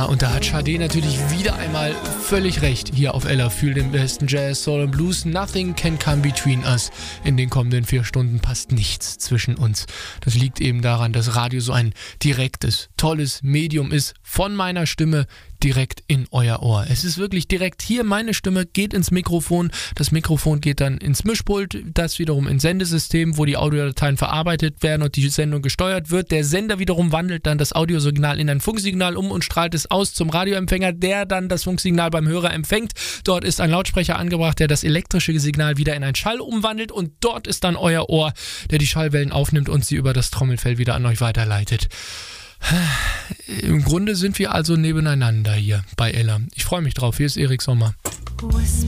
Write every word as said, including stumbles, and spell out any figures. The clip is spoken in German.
und da hat Sade natürlich wieder einmal völlig recht hier auf Ella. Fühl den besten Jazz, Soul und Blues. Nothing can come between us. In den kommenden vier Stunden passt nichts zwischen uns. Das liegt eben daran, dass Radio so ein direktes, tolles Medium ist, von meiner Stimme direkt in euer Ohr. Es ist wirklich direkt hier, meine Stimme geht ins Mikrofon, das Mikrofon geht dann ins Mischpult, das wiederum ins Sendesystem, wo die Audiodateien verarbeitet werden und die Sendung gesteuert wird. Der Sender wiederum wandelt dann das Audiosignal in ein Funksignal um und strahlt es aus zum Radioempfänger, der dann das Funksignal beim Hörer empfängt. Dort ist ein Lautsprecher angebracht, der das elektrische Signal wieder in einen Schall umwandelt und dort ist dann euer Ohr, der die Schallwellen aufnimmt und sie über das Trommelfell wieder an euch weiterleitet. Im Grunde sind wir also nebeneinander hier bei Ella. Ich freue mich drauf. Hier ist Erik Sommer.